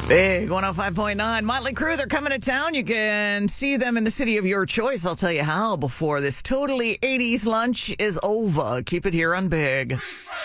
Big 105.9 Motley Crue, they're coming to town. You can see them in the city of your choice. I'll tell you how before this totally 80s lunch is over. Keep it here on Big.